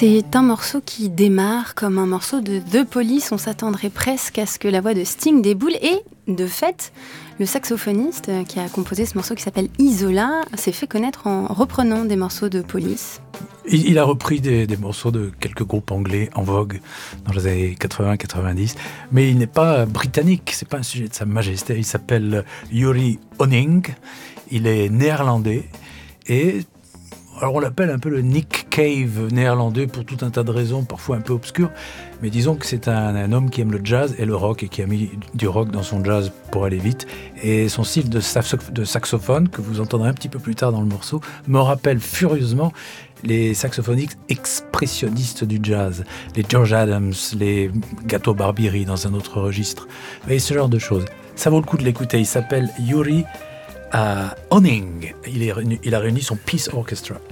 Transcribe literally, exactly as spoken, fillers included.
C'est un morceau qui démarre comme un morceau de The Police. On s'attendrait presque à ce que la voix de Sting déboule. Et de fait, le saxophoniste qui a composé ce morceau qui s'appelle Isola s'est fait connaître en reprenant des morceaux de Police. Il, il a repris des, des morceaux de quelques groupes anglais en vogue dans les années quatre-vingts quatre-vingt-dix. Mais il n'est pas britannique, c'est pas un sujet de Sa Majesté. Il s'appelle Yuri Honning. Il est néerlandais et... Alors on l'appelle un peu le Nick Cave néerlandais pour tout un tas de raisons, parfois un peu obscures, mais disons que c'est un, un homme qui aime le jazz et le rock et qui a mis du rock dans son jazz pour aller vite. Et son style de, de saxophone, que vous entendrez un petit peu plus tard dans le morceau, me rappelle furieusement les saxophonistes expressionnistes du jazz, les George Adams, les Gato Barbieri dans un autre registre, et ce genre de choses. Ça vaut le coup de l'écouter, il s'appelle Yuri Uh, Honning. Il, est, il a réuni son Peace Orchestra.